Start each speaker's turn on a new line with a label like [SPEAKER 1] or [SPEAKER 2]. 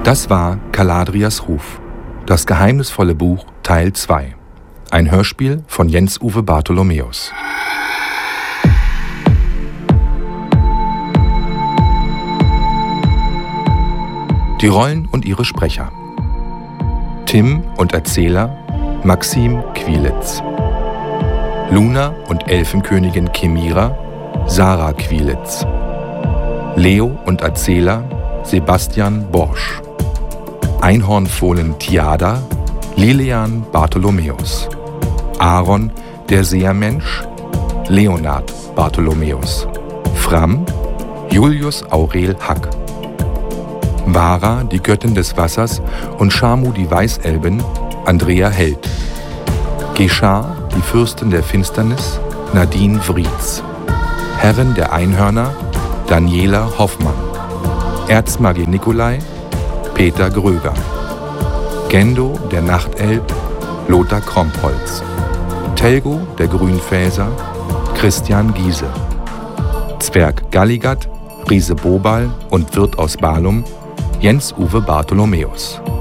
[SPEAKER 1] Das war Caladrias Ruf, das geheimnisvolle Buch Teil 2. Ein Hörspiel von Jens-Uwe Bartholomäus. Die Rollen und ihre Sprecher: Tim und Erzähler Maxim Quilitz, Luna und Elfenkönigin Chimira Sarah Quilitz, Leo und Erzähler Sebastian Borsch, Einhornfohlen Tiada Lilian Bartholomäus, Aaron der Seermensch Leonard Bartholomäus, Fram Julius Aurel Hack, Vara, die Göttin des Wassers, und Shamu, die Weißelbin, Andrea Held, Geschar, die Fürstin der Finsternis, Nadine Vrietz, Herrin der Einhörner, Daniela Hoffmann, Erzmagier Nikolai, Peter Gröger, Gendo, der Nachtelb, Lothar Krompholz, Telgo, der Grünfäser, Christian Giese, Zwerg Galligat, Riese Bobal und Wirt aus Balum, Jens-Uwe Bartholomäus.